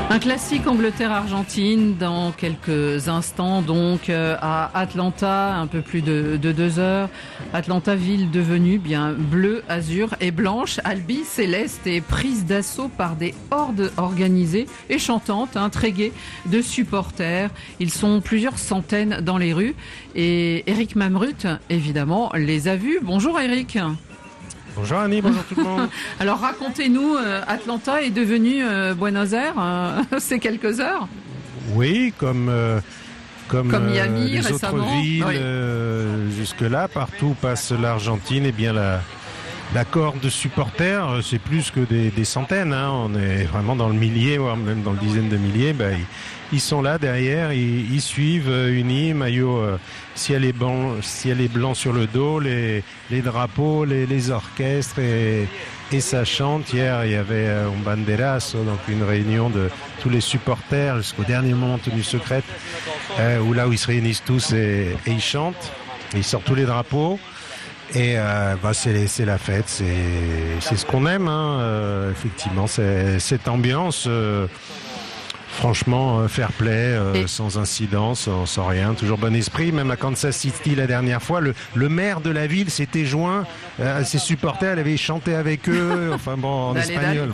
Un classique Angleterre-Argentine dans quelques instants, donc à Atlanta, un peu plus de 2 heures. Atlanta, ville devenue bien bleue, azur et blanche. Albi céleste est prise d'assaut par des hordes organisées et chantantes, très gaies, de supporters. Ils sont plusieurs centaines dans les rues. Et Eric Mamrut, évidemment, les a vus. Bonjour Eric. Bonjour Annie, bonjour tout le monde. Alors racontez-nous, Atlanta est devenu Buenos Aires ces quelques heures. Oui, comme Miami les récemment. Autres villes, Oui. jusque-là, partout passe l'Argentine, et bien la corde de supporters, c'est plus que des centaines. On est vraiment dans le millier, voire même dans le dizaine de milliers. Ils sont là derrière, ils suivent, unis, maillot ciel et blanc sur le dos, les drapeaux, les orchestres et ça chante. Hier, il y avait un banderazo, donc une réunion de tous les supporters jusqu'au dernier moment, tenue secrète, où ils se réunissent tous et ils chantent. Ils sortent tous les drapeaux. Et c'est la fête, c'est ce qu'on aime, effectivement, c'est cette ambiance. Franchement, fair play, sans incident, sans rien, toujours bon esprit. Même à Kansas City la dernière fois, le maire de la ville s'était joint à ses supporters, elle avait chanté avec eux, en espagnol.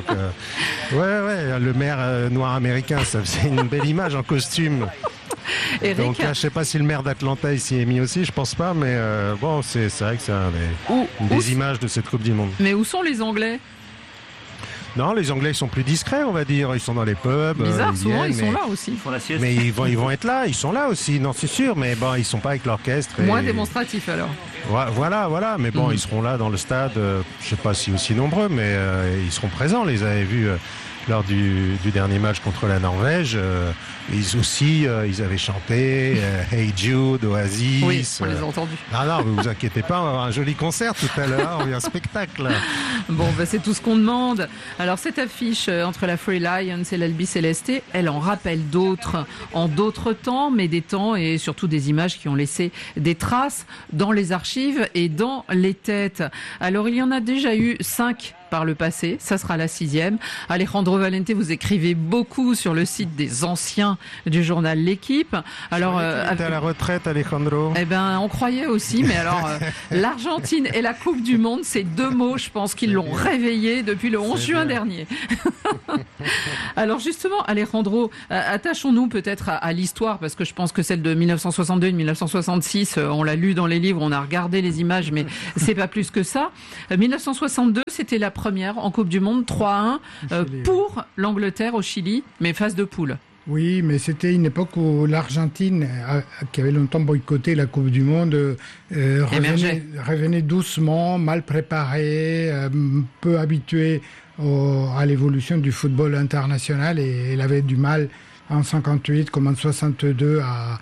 Le maire noir américain, ça faisait une belle image en costume. Eric, donc je sais pas si le maire d'Atlanta il s'y est mis aussi, je pense pas, mais c'est vrai que c'est des images de cette Coupe du Monde. Mais où sont les Anglais ? Non, les Anglais sont plus discrets, on va dire. Ils sont dans les pubs. Bizarre, souvent ils sont là aussi. Ils font la sieste. Mais ils vont être là. Ils sont là aussi. Non, c'est sûr. Mais ils sont pas avec l'orchestre. Moins démonstratifs alors. Voilà. Mais ils seront là dans le stade. Je sais pas si aussi nombreux, mais ils seront présents. On les avait vus lors du dernier match contre la Norvège. Ils avaient chanté Hey Jude, Oasis. Oui, on les a entendus. Non, mais vous inquiétez pas, on va avoir un joli concert tout à l'heure. On a un spectacle. Bon, c'est tout ce qu'on demande. Alors, cette affiche entre la Free Lions et l'Albi Céleste, elle en rappelle d'autres en d'autres temps, mais des temps et surtout des images qui ont laissé des traces dans les archives et dans les têtes. Alors, il y en a déjà eu 5 par le passé, ça sera la 6e. Alejandro Valente, vous écrivez beaucoup sur le site des anciens du journal L'Équipe. Alors, t'es à la retraite, Alejandro. On croyait aussi, mais alors l'Argentine et la Coupe du Monde, c'est 2 mots, je pense qu'ils l'ont réveillé depuis le 11 juin dernier. Alors justement, Alejandro, attachons-nous peut-être à l'histoire, parce que je pense que celle de 1962 et de 1966, on l'a lu dans les livres, on a regardé les images, mais c'est pas plus que ça. 1962, c'était la première en Coupe du Monde, 3-1 pour l'Angleterre au Chili, mais phase de poule. Oui, mais c'était une époque où l'Argentine, qui avait longtemps boycotté la Coupe du Monde, revenait doucement, mal préparée, peu habituée à l'évolution du football international, et elle avait du mal en 58 comme en 62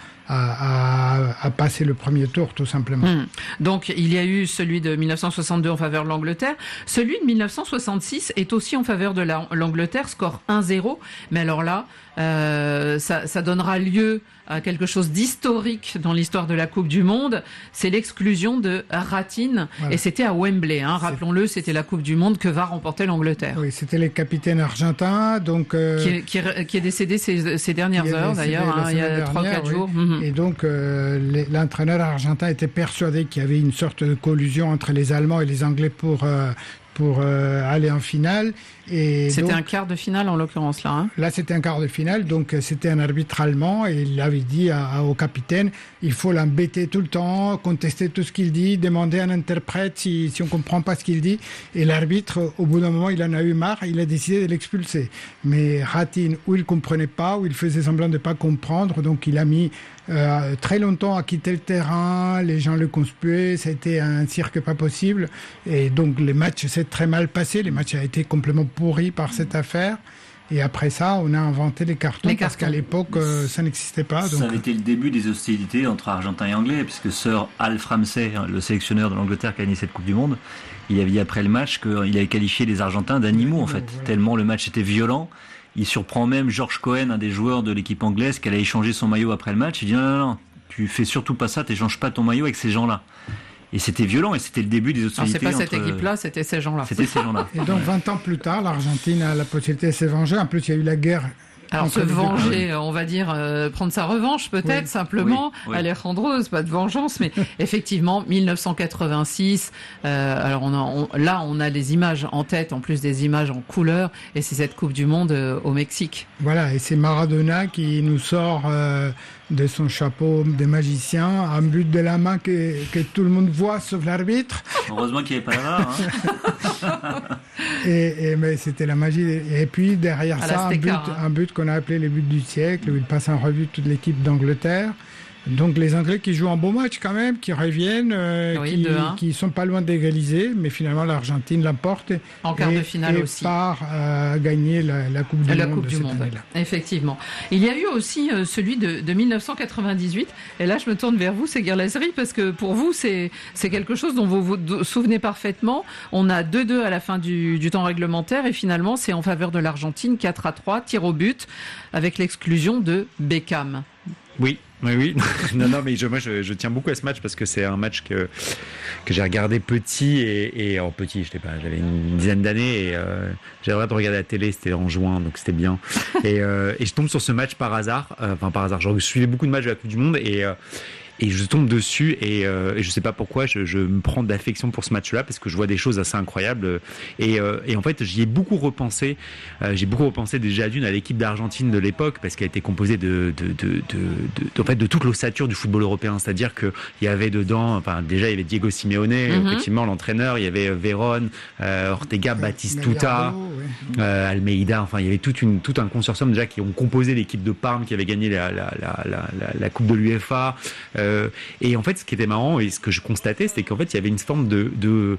à passer le premier tour, tout simplement. Donc, il y a eu celui de 1962 en faveur de l'Angleterre. Celui de 1966 est aussi en faveur de l'Angleterre, score 1-0. Mais alors là, ça donnera lieu à quelque chose d'historique dans l'histoire de la Coupe du Monde. C'est l'exclusion de Ratin. Voilà. Et c'était à Wembley. Rappelons-le, c'était la Coupe du Monde que va remporter l'Angleterre. Oui, c'était le capitaine argentin. Donc, qui est décédé ces dernières heures, d'ailleurs, il y a 3-4 jours. Et donc, l'entraîneur argentin était persuadé qu'il y avait une sorte de collusion entre les Allemands et les Anglais pour aller en finale. Et c'était donc, un quart de finale en l'occurrence là. Là, c'était un quart de finale, donc c'était un arbitre allemand, et il avait dit au capitaine, il faut l'embêter tout le temps, contester tout ce qu'il dit, demander à un interprète si on comprend pas ce qu'il dit. Et l'arbitre, au bout d'un moment, il en a eu marre, il a décidé de l'expulser. Mais Ratin, ou il comprenait pas, ou il faisait semblant de pas comprendre, donc il a mis très longtemps à quitter le terrain, les gens le conspuaient, ça a été un cirque pas possible, et donc les matchs s'est très mal passé, les matchs ont été complètement pourris par cette affaire. Et après ça, on a inventé les cartons, parce qu'à l'époque, ça n'existait pas. Donc... Ça avait été le début des hostilités entre Argentins et Anglais, puisque Sir Alf Ramsey, le sélectionneur de l'Angleterre qui a gagné cette Coupe du Monde, il avait dit après le match qu'il avait qualifié les Argentins d'animaux, en fait, tellement le match était violent. Il surprend même George Cohen, un des joueurs de l'équipe anglaise, qui allait échanger son maillot après le match. Il dit non, tu fais surtout pas ça, t'échanges pas ton maillot avec ces gens-là. Et c'était violent, et c'était le début des hostilités. C'est pas cette équipe-là, c'était ces gens-là. C'était ces gens-là. Et donc 20 ans plus tard, l'Argentine a la possibilité de se venger. En plus, il y a eu la guerre. Alors se venger, on va dire prendre sa revanche peut-être, simplement. Oui. Alejandro, c'est pas de vengeance, mais effectivement 1986. Alors on a des images en tête, en plus des images en couleur, et c'est cette Coupe du Monde au Mexique. Voilà, et c'est Maradona qui nous sort de son chapeau de magicien un but de la main que tout le monde voit sauf l'arbitre. Heureusement qu'il n'y avait pas la VAR. Mais c'était la magie. Et puis derrière ça, un but qu'on a appelé le but du siècle, où il passe en revue toute l'équipe d'Angleterre. Donc les Anglais qui jouent un beau match quand même, qui reviennent, qui sont pas loin d'égaliser, mais finalement l'Argentine l'emporte en quart de finale aussi. Part gagner la Coupe du Monde. Effectivement. Il y a eu aussi celui de 1998, et là je me tourne vers vous, Seguir Lazeri, parce que pour vous c'est quelque chose dont vous vous souvenez parfaitement. On a 2-2 à la fin du temps réglementaire, et finalement c'est en faveur de l'Argentine, 4-3, tir au but, avec l'exclusion de Beckham. Oui. Non, mais moi, je tiens beaucoup à ce match parce que c'est un match que j'ai regardé petit et petit, je sais pas, j'avais une dizaine d'années et j'avais le droit de regarder la télé, c'était en juin, donc c'était bien. Et je tombe sur ce match par hasard. Je suivais beaucoup de matchs de la Coupe du Monde et je tombe dessus et je sais pas pourquoi je me prends d'affection pour ce match-là parce que je vois des choses assez incroyables et en fait j'y ai beaucoup repensé. J'ai beaucoup repensé déjà à l'équipe d'Argentine de l'époque parce qu'elle était composée de toute l'ossature du football européen, c'est-à-dire que il y avait dedans, déjà il y avait Diego Simeone, effectivement l'entraîneur, il y avait Verón, Ortega, Batistuta, Almeida, il y avait tout un consortium déjà qui ont composé l'équipe de Parme qui avait gagné la Coupe de l'UEFA. Et en fait, ce qui était marrant et ce que je constatais, c'était qu'en fait, il y avait une forme de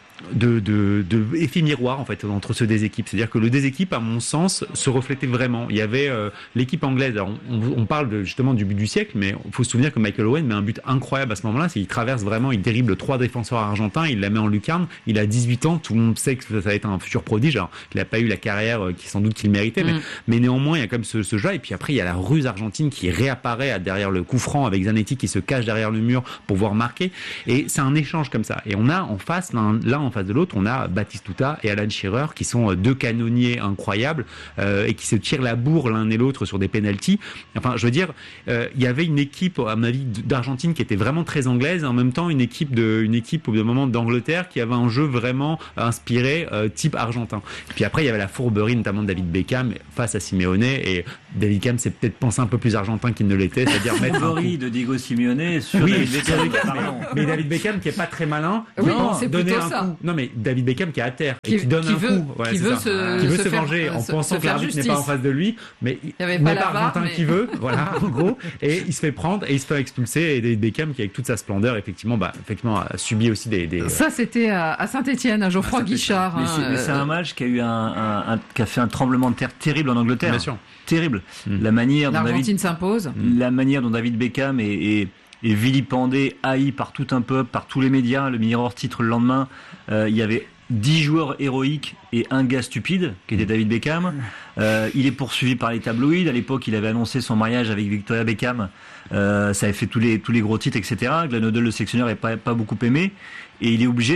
effet miroir en fait entre ces deux équipes, c'est-à-dire que le deux équipes à mon sens se reflétait vraiment. Il y avait l'équipe anglaise, alors on parle justement du but du siècle, mais il faut se souvenir que Michael Owen met un but incroyable à ce moment-là, c'est qu'il traverse vraiment, il dribble 3 défenseurs argentins, il la met en lucarne, il a 18 ans, tout le monde sait que ça va être un futur prodige, alors il n'a pas eu la carrière sans doute qu'il méritait, mais néanmoins il y a quand même ce jeu, et puis après il y a la ruse argentine qui réapparaît derrière le coup franc avec Zanetti qui se cache derrière le mur pour pouvoir marquer, et c'est un échange comme ça, et on a en face, l'un en face de l'autre, on a Batistuta et Alan Shearer qui sont deux canonniers incroyables et qui se tirent la bourre l'un et l'autre sur des pénaltys. Enfin, je veux dire, il y avait une équipe, à mon avis, d'Argentine qui était vraiment très anglaise, et en même temps une équipe au moment d'Angleterre qui avait un jeu vraiment inspiré type argentin. Et puis après, il y avait la fourberie, notamment de David Beckham face à Simeone, et David Beckham s'est peut-être pensé un peu plus argentin qu'il ne l'était, c'est-à-dire mettre un coup de Diego Simeone sur David Beckham. Mais David Beckham qui est pas très malin, oui, c'est donner plutôt un ça. coup. Non mais David Beckham qui est à terre et qui donne un coup, qui veut se venger en pensant que l'arbitre n'est pas en face de lui, mais il n'y avait pas l'argentin qui veut, voilà, en gros, et il se fait prendre et il se fait expulser, et David Beckham qui avec toute sa splendeur effectivement a subi aussi des... Ça c'était à Saint-Étienne, à Geoffroy Guichard. Mais c'est un match qui a eu qui a fait un tremblement de terre terrible en Angleterre. Bien sûr. Terrible. La manière dont l'Argentine s'impose. La manière dont David Beckham est vilipendé, haï par tout un peuple, par tous les médias. Le Mirror titre le lendemain, il y avait 10 joueurs héroïques et un gars stupide, qui était David Beckham. Il est poursuivi par les tabloïds. À l'époque, il avait annoncé son mariage avec Victoria Beckham. Ça avait fait tous les gros titres, etc. Glenn Hoddle, le sélectionneur, n'est pas beaucoup aimé. Et il est obligé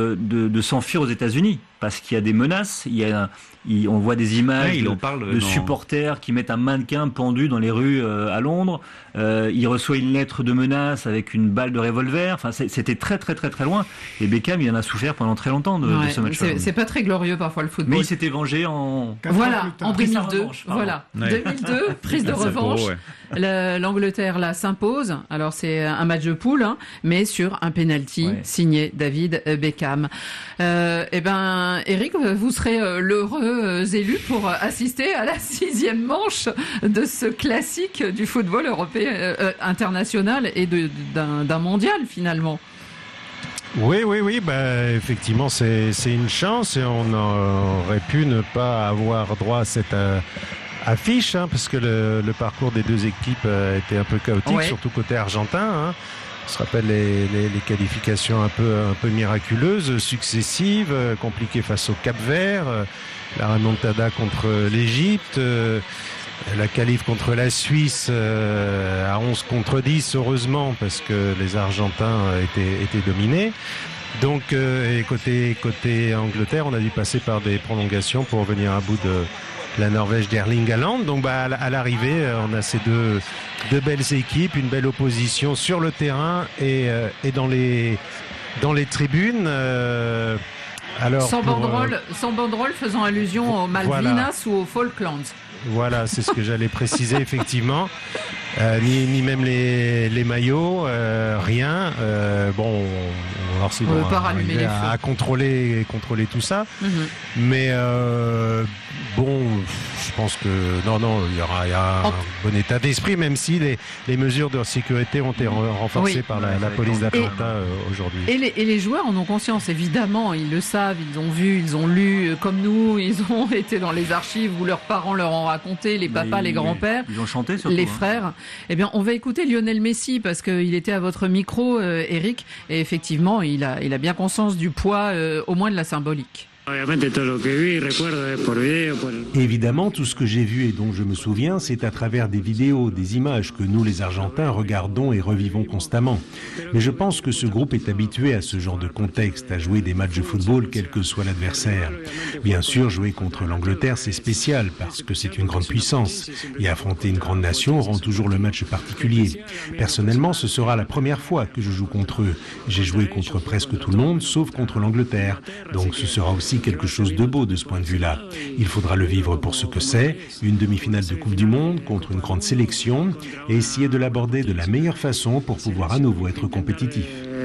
de s'enfuir aux États-Unis parce qu'il y a des menaces. On voit des images de supporters qui mettent un mannequin pendu dans les rues à Londres. Il reçoit une lettre de menace avec une balle de revolver. Enfin, c'était très très très très loin. Et Beckham, il en a souffert pendant très longtemps de ce match-là. C'est pas très glorieux parfois le football. Mais il s'était vengé en 2002. Voilà, 2002, prise de revanche. L'Angleterre là s'impose. Alors c'est un match de poule, mais sur un penalty signé David Beckham. Eric, vous serez l'heureux élu pour assister à la 6e manche de ce classique du football européen international et d'un mondial finalement. Oui, effectivement, c'est une chance, et on aurait pu ne pas avoir droit à cette affiche, parce que le parcours des deux équipes était un peu chaotique, surtout côté argentin. On se rappelle les qualifications un peu miraculeuses, successives, compliquées face au Cap-Vert, la remontada contre l'Égypte. la qualif contre la Suisse à 11 contre 10, heureusement, parce que les Argentins étaient dominés. Donc, et côté Angleterre, on a dû passer par des prolongations pour venir à bout de la Norvège d'Erling Haaland. Donc, à l'arrivée, on a ces deux belles équipes, une belle opposition sur le terrain et dans les tribunes. Alors, sans banderole faisant allusion aux Malvinas ou aux Falklands. Voilà, c'est ce que j'allais préciser, effectivement. Ni même les maillots, rien. Bon, on va essayer d'arriver à contrôler tout ça. Mm-hmm. Mais bon, je pense que non, il y a un bon état d'esprit, même si les mesures de sécurité ont été renforcées par la police d'Atlanta aujourd'hui. Et les joueurs en ont conscience, évidemment, ils le savent, ils ont vu, ils ont lu, comme nous, ils ont été dans les archives où leurs parents leur ont raconté, les papas, les grands-pères, ils ont chanté surtout, les frères. Eh bien, on va écouter Lionel Messi parce qu'il était à votre micro, Eric, et effectivement, il a bien conscience du poids, au moins de la symbolique. Évidemment, tout ce que j'ai vu et dont je me souviens, c'est à travers des vidéos, des images que nous, les Argentins, regardons et revivons constamment. Mais je pense que ce groupe est habitué à ce genre de contexte, à jouer des matchs de football, quel que soit l'adversaire. Bien sûr, jouer contre l'Angleterre, c'est spécial, parce que c'est une grande puissance. Et affronter une grande nation rend toujours le match particulier. Personnellement, ce sera la première fois que je joue contre eux. J'ai joué contre presque tout le monde, sauf contre l'Angleterre. Donc ce sera aussi quelque chose de beau de ce point de vue-là. Il faudra le vivre pour ce que c'est, une demi-finale de Coupe du Monde contre une grande sélection, et essayer de l'aborder de la meilleure façon pour pouvoir à nouveau être compétitif.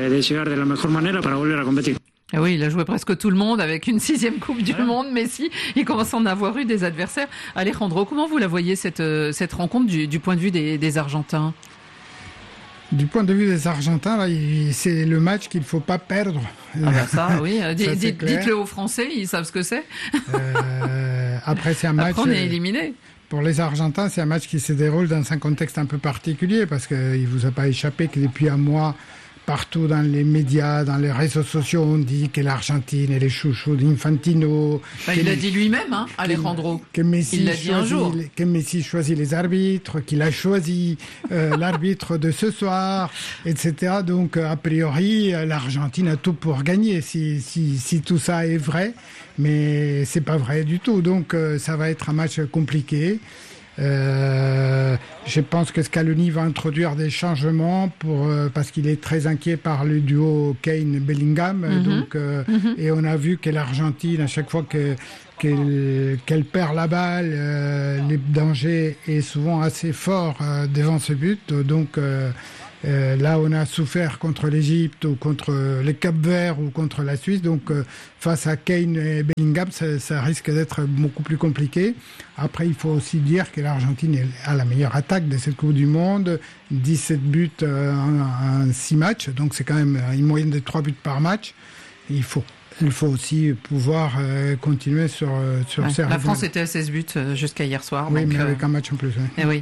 Et oui, il a joué presque tout le monde avec une 6e Coupe du Monde. Messi, il commence à en avoir eu des adversaires. Alejandro, comment vous la voyez cette rencontre du point de vue des Argentins ? Du point de vue des Argentins, là, c'est le match qu'il ne faut pas perdre. Ah bah ça, oui. Dites-le aux Français, ils savent ce que c'est. Après, c'est un match... Après, on est éliminé. Pour les Argentins, c'est un match qui se déroule dans un contexte un peu particulier parce qu'il ne vous a pas échappé que depuis un mois, partout dans les médias, dans les réseaux sociaux, on dit que l'Argentine est les chouchous d'Infantino. Il l'a dit lui-même, Alejandro. Il l'a dit un jour. Que Messi choisit les arbitres, qu'il a choisi l'arbitre de ce soir, etc. Donc, a priori, l'Argentine a tout pour gagner si tout ça est vrai. Mais c'est pas vrai du tout. Donc, ça va être un match compliqué. Je pense que Scaloni va introduire des changements parce qu'il est très inquiet par le duo Kane-Bellingham. Et on a vu que l'Argentine, à chaque fois qu'elle perd la balle, le danger est souvent assez fort devant ce but. Donc là, on a souffert contre l'Égypte ou contre les Cap-Verts ou contre la Suisse. Donc, face à Kane et Bellingham, ça risque d'être beaucoup plus compliqué. Après, il faut aussi dire que l'Argentine a la meilleure attaque de cette Coupe du Monde. 17 buts en 6 matchs. Donc, c'est quand même une moyenne de 3 buts par match. Et il faut aussi pouvoir continuer sur ces La France était à 16 buts jusqu'à hier soir. Oui, donc, mais avec un match en plus. Oui.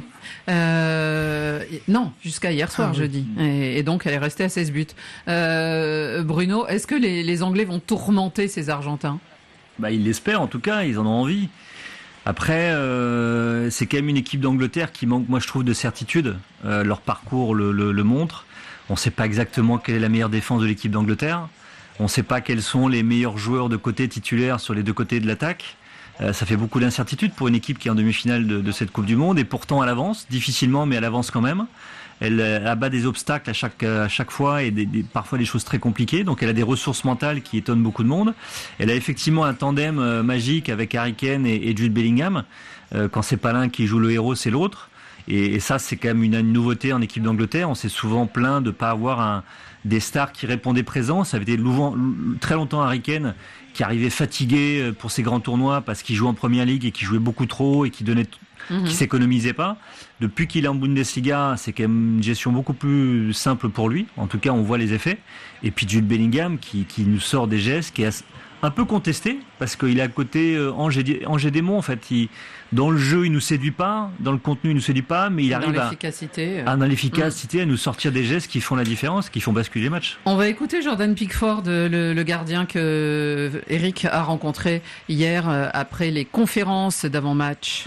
Non, jusqu'à hier soir, je dis. Et donc, elle est restée à 16 buts. Bruno, est-ce que les Anglais vont tourmenter ces Argentins ? Ils l'espèrent, en tout cas, ils en ont envie. Après, c'est quand même une équipe d'Angleterre qui manque, moi je trouve, de certitude. Leur parcours le montre. On ne sait pas exactement quelle est la meilleure défense de l'équipe d'Angleterre. On ne sait pas quels sont les meilleurs joueurs de côté titulaires sur les deux côtés de l'attaque. Ça fait beaucoup d'incertitudes pour une équipe qui est en demi-finale de cette Coupe du Monde et pourtant elle avance, difficilement mais elle avance quand même. Elle abat des obstacles à chaque fois et parfois des choses très compliquées. Donc elle a des ressources mentales qui étonnent beaucoup de monde. Elle a effectivement un tandem magique avec Harry Kane et Jude Bellingham. Quand c'est pas l'un qui joue le héros, c'est l'autre. Et ça, c'est quand même une nouveauté en équipe d'Angleterre. On s'est souvent plaint de ne pas avoir des stars qui répondaient présents. Ça avait été très longtemps Harry Kane qui arrivait fatigué pour ses grands tournois parce qu'il jouait en Première Ligue et qui jouait beaucoup trop et qui s'économisait pas. Depuis qu'il est en Bundesliga, c'est quand même une gestion beaucoup plus simple pour lui. En tout cas, on voit les effets. Et puis Jude Bellingham qui nous sort des gestes, qui est un peu contesté parce qu'il est à côté Angers Démon en fait. Dans le jeu, il nous séduit pas, dans le contenu, il nous séduit pas, mais il arrive dans l'efficacité à nous sortir des gestes qui font la différence, qui font basculer les matchs. On va écouter Jordan Pickford, le gardien que Eric a rencontré hier après les conférences d'avant-match.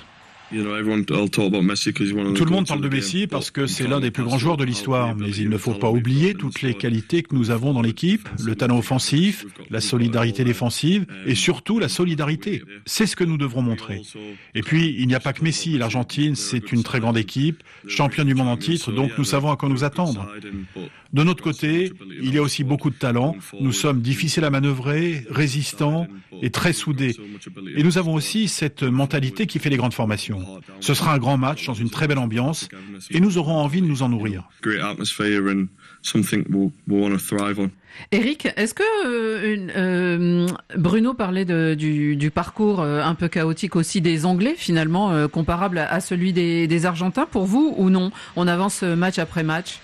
Tout le monde parle de Messi parce que c'est l'un des plus grands joueurs de l'histoire, mais il ne faut pas oublier toutes les qualités que nous avons dans l'équipe, le talent offensif, la solidarité défensive et surtout la solidarité. C'est ce que nous devrons montrer. Et puis, il n'y a pas que Messi. L'Argentine, c'est une très grande équipe, championne du monde en titre, donc nous savons à quoi nous attendre. De notre côté, il y a aussi beaucoup de talent. Nous sommes difficiles à manœuvrer, résistants et très soudés. Et nous avons aussi cette mentalité qui fait les grandes formations. Ce sera un grand match dans une très belle ambiance et nous aurons envie de nous en nourrir. Eric, est-ce que Bruno parlait du parcours un peu chaotique aussi des Anglais, finalement, comparable à celui des Argentins pour vous ou non? On avance match après match.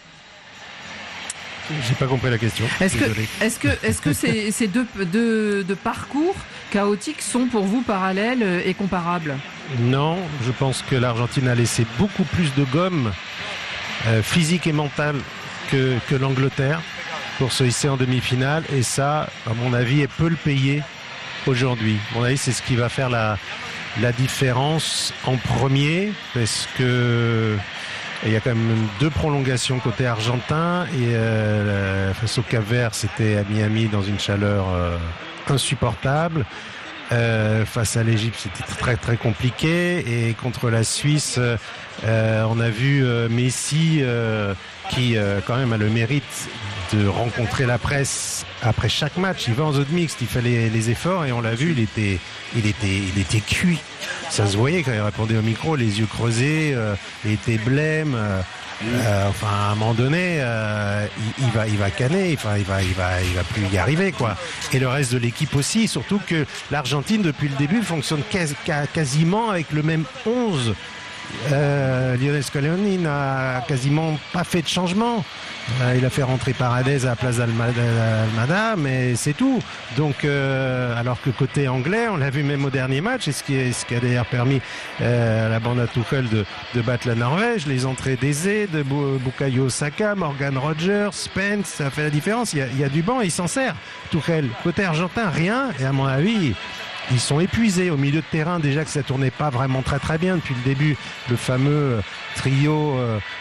J'ai pas compris la question. Est-ce que ces deux parcours chaotiques sont pour vous parallèles et comparables? Non, je pense que l'Argentine a laissé beaucoup plus de gomme physique et mentale que l'Angleterre pour se hisser en demi-finale. Et ça, à mon avis, elle peut le payer aujourd'hui. À mon avis, c'est ce qui va faire la différence en premier, parce que il y a quand même 2 prolongations côté argentin et face au Cap-Vert, c'était à Miami dans une chaleur insupportable. Face à l'Égypte, c'était très très compliqué, et contre la Suisse, on a vu Messi qui quand même a le mérite de rencontrer la presse après chaque match. Il va en zone mixte, il fait les efforts, et on l'a vu, il était cuit. Ça se voyait quand il répondait au micro, les yeux creusés, il était blême. Enfin, à un moment donné, il va canner. Enfin, il va plus y arriver, quoi. Et le reste de l'équipe aussi, surtout que l'Argentine depuis le début fonctionne quasiment avec le même 11. Lionel Scaloni n'a quasiment pas fait de changement. Il a fait rentrer Paredes à la place d'Almada, mais c'est tout. Donc, alors que côté anglais, on l'a vu même au dernier match, et ce qui a d'ailleurs permis à la bande à Tuchel de battre la Norvège, les entrées d'Eze, de Bukayo Saka, Morgan Rogers, Spence, ça fait la différence. Il y a du banc et il s'en sert, Tuchel. Côté argentin, rien, et à mon avis, ils sont épuisés au milieu de terrain, déjà que ça tournait pas vraiment très très bien depuis le début. Le fameux trio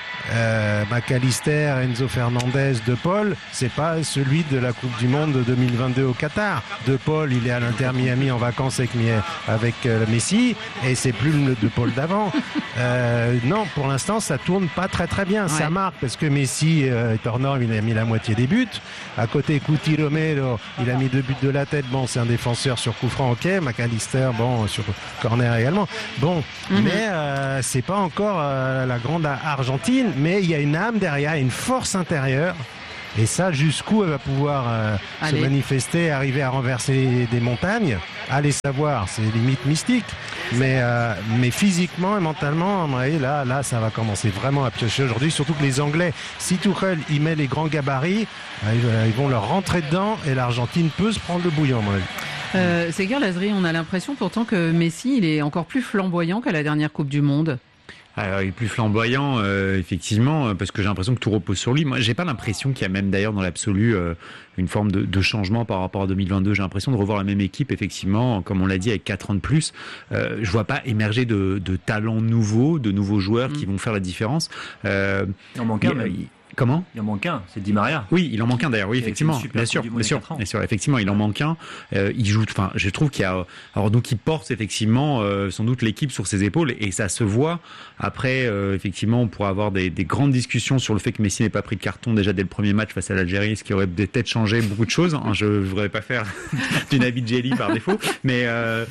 McAllister, Enzo Fernandez, De Paul, c'est pas celui de la Coupe du Monde de 2022 au Qatar. De Paul, il est à l'Inter Miami en vacances avec Messi, et c'est plus le De Paul d'avant. Non, pour l'instant, ça tourne pas très très bien. Ouais. Ça marque parce que Messi est hors norme, il a mis la moitié des buts. À côté, Cuti Romero, il a mis 2 buts de la tête. Bon, c'est un défenseur sur coup franc, ok. McAllister, bon, sur corner également. Bon, mais c'est pas encore la grande Argentine. Mais il y a une âme derrière, une force intérieure. Et ça, jusqu'où elle va pouvoir se manifester, arriver à renverser des montagnes, allez savoir, c'est limite mystique. Mais physiquement et mentalement, là, ça va commencer vraiment à piocher aujourd'hui. Surtout que les Anglais, si Tuchel y met les grands gabarits, ils vont leur rentrer dedans, et l'Argentine peut se prendre le bouillon, à mon avis. Ségher Lasry, on a l'impression pourtant que Messi, il est encore plus flamboyant qu'à la dernière Coupe du Monde. Alors, il est plus flamboyant, effectivement, parce que j'ai l'impression que tout repose sur lui. Moi, j'ai pas l'impression qu'il y a même d'ailleurs dans l'absolu une forme de changement par rapport à 2022. J'ai l'impression de revoir la même équipe, effectivement, comme on l'a dit, avec 4 ans de plus. Je vois pas émerger de talents nouveaux, de nouveaux joueurs qui vont faire la différence. Il en manque un. Comment ? Il en manque un, c'est Di Maria. Oui, il en manque un d'ailleurs, oui, effectivement. Bien sûr, effectivement, il en manque un. Il joue, enfin, je trouve qu'il y a, alors donc il porte effectivement sans doute l'équipe sur ses épaules, et ça se voit. Après, effectivement, on pourra avoir des grandes discussions sur le fait que Messi n'ait pas pris de carton déjà dès le premier match face à l'Algérie, ce qui aurait peut-être changé beaucoup de choses. Je ne voudrais pas faire du Navid Jelly par défaut, mais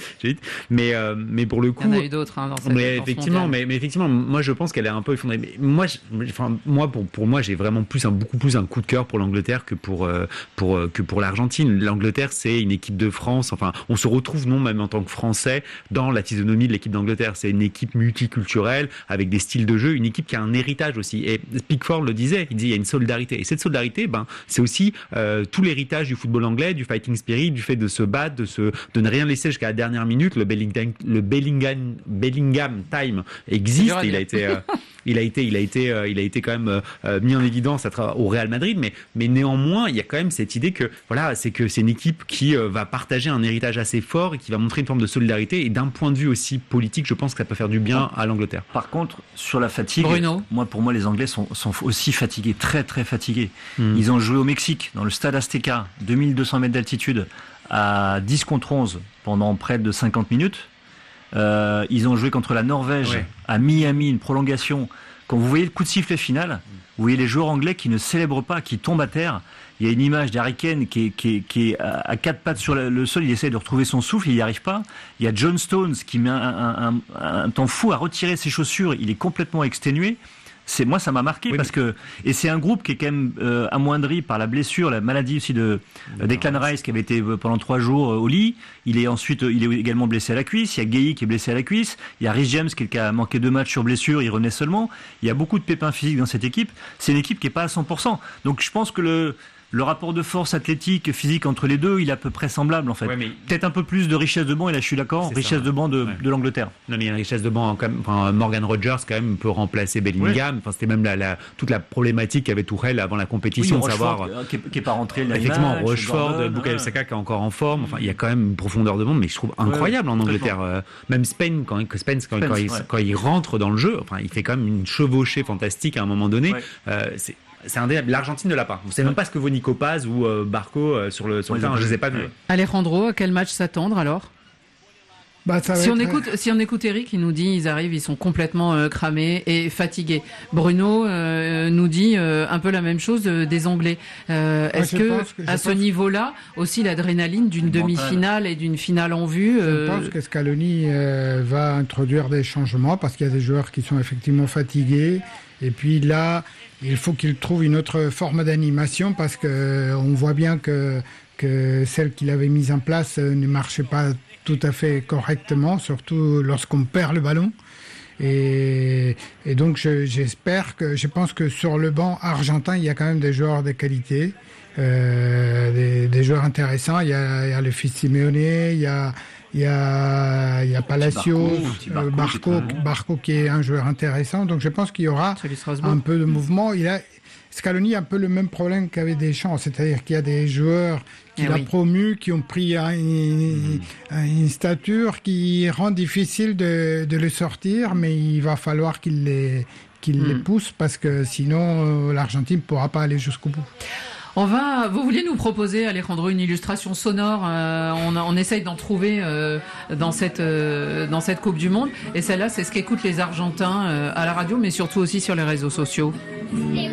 pour le coup, il y en a eu d'autres dans cette effectivement, mais effectivement, moi je pense qu'elle est un peu effondrée. Mais moi, pour moi, j'ai vraiment beaucoup plus un coup de cœur pour l'Angleterre que pour l'Argentine. L'Angleterre, c'est une équipe de France. Enfin, on se retrouve, non, même en tant que Français, dans la physionomie de l'équipe d'Angleterre. C'est une équipe multiculturelle, avec des styles de jeu, une équipe qui a un héritage aussi. Et Pickford le disait, il y a une solidarité. Et cette solidarité, c'est aussi tout l'héritage du football anglais, du fighting spirit, du fait de se battre, de ne rien laisser jusqu'à la dernière minute. Le Bellingham time existe. Il a été il a été quand même mis en évidence au Real Madrid, mais néanmoins, il y a quand même cette idée que voilà, c'est une équipe qui va partager un héritage assez fort et qui va montrer une forme de solidarité. Et d'un point de vue aussi politique, je pense que ça peut faire du bien à l'Angleterre. Par contre, sur la fatigue, Bruno, pour moi, les Anglais sont aussi fatigués, très très fatigués. Ils ont joué au Mexique, dans le stade Azteca, 2200 mètres d'altitude, à 10 contre 11 pendant près de 50 minutes. Ils ont joué contre la Norvège à Miami, une prolongation. Quand vous voyez le coup de sifflet final, vous voyez les joueurs anglais qui ne célèbrent pas, qui tombent à terre. Il y a une image d'Harry Kane qui est à quatre pattes sur le sol, il essaie de retrouver son souffle, il n'y arrive pas. Il y a John Stones qui met un temps fou à retirer ses chaussures, il est complètement exténué. Moi, ça m'a marqué parce que c'est un groupe qui est quand même amoindri par la blessure, la maladie aussi de Declan Rice qui avait été pendant 3 jours au lit. Il est également blessé à la cuisse. Il y a Gueye qui est blessé à la cuisse. Il y a Rhys James qui a manqué 2 matchs sur blessure, il renaît seulement. Il y a beaucoup de pépins physiques dans cette équipe. C'est une équipe qui est pas à 100%. Donc je pense que le rapport de force athlétique, physique entre les deux, il est à peu près semblable en fait. Peut-être un peu plus de richesse de banc, et là je suis d'accord, richesse de banc de l'Angleterre. Non mais il y a une richesse de banc quand même. Enfin, Morgan Rogers quand même peut remplacer Bellingham. Enfin, c'était même toute la problématique qu'avait Tourelle avant la compétition de savoir qui est pas rentré le effectivement match, Rochefort, Bukayo Saka qui est encore en forme. Enfin, il y a quand même une profondeur de banc, mais je trouve incroyable en Angleterre. Même Spence quand il rentre dans le jeu, enfin il fait quand même une chevauchée fantastique à un moment donné. C'est indéniable. L'Argentine ne l'a pas. Vous ne savez même pas ce que vaut Nico Paz ou Barco sur le terrain. Je ne les ai pas vus. Alejandro, à quel match s'attendre alors ? Si on écoute Eric, il nous dit ils arrivent, ils sont complètement cramés et fatigués. Bruno nous dit un peu la même chose des Anglais. Est-ce que à ce niveau-là aussi l'adrénaline d'une demi-finale et d'une finale en vue Je pense que Scaloni va introduire des changements parce qu'il y a des joueurs qui sont effectivement fatigués. Et puis là, il faut qu'il trouve une autre forme d'animation parce que on voit bien que celle qu'il avait mise en place ne marchait pas tout à fait correctement, surtout lorsqu'on perd le ballon. Et donc je pense que sur le banc argentin, il y a quand même des joueurs de qualité, des joueurs intéressants. Il y a le fils Simeone, il y a Palacios, Barco qui est un joueur intéressant. Donc je pense qu'il y aura un peu de mouvement. Scaloni a un peu le même problème qu'avait Deschamps, c'est-à-dire qu'il y a des joueurs qu'il a promus, qui ont pris une stature qui rend difficile de le sortir, mais il va falloir qu'il les pousse parce que sinon l'Argentine ne pourra pas aller jusqu'au bout. Vous vouliez nous proposer, Alejandro, une illustration sonore. On essaye d'en trouver dans cette Coupe du Monde. Et celle-là, c'est ce qu'écoutent les Argentins à la radio, mais surtout aussi sur les réseaux sociaux.